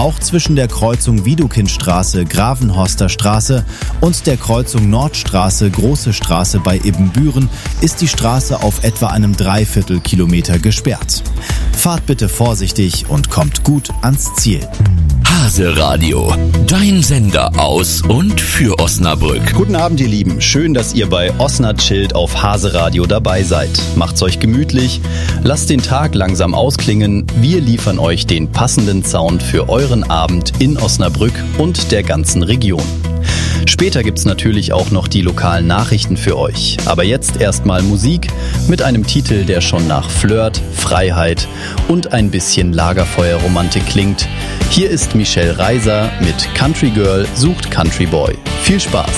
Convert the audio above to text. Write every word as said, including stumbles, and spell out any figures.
Auch zwischen der Kreuzung Widukindstraße, Gravenhorster Straße und der Kreuzung Nordstraße, Große Straße bei Ibbenbüren ist die Straße auf etwa einem Dreiviertelkilometer gesperrt. Fahrt bitte vorsichtig und kommt gut ans Ziel. Hase Radio, dein Sender aus und für Osnabrück. Guten Abend, ihr Lieben. Schön, dass ihr bei Osna Chillt auf Hase Radio dabei seid. Macht's euch gemütlich, lasst den Tag langsam ausklingen. Wir liefern euch den passenden Sound für euren Abend in Osnabrück und der ganzen Region. Später gibt's natürlich auch noch die lokalen Nachrichten für euch. Aber jetzt erstmal Musik mit einem Titel, der schon nach Flirt, Freiheit und ein bisschen Lagerfeuerromantik klingt. Hier ist Michelle Reiser mit Country Girl sucht Country Boy. Viel Spaß!